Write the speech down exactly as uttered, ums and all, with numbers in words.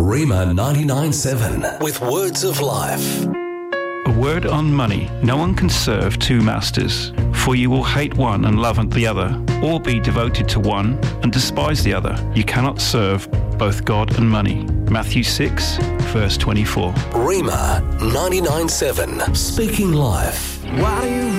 Rhema ninety-nine seven with words of life. A word on money. No one can serve two masters, for you will hate one and love the other, or be devoted to one and despise the other. You cannot serve both God and money. Matthew six, verse twenty-four. Rhema ninety-nine seven, speaking life. Why do you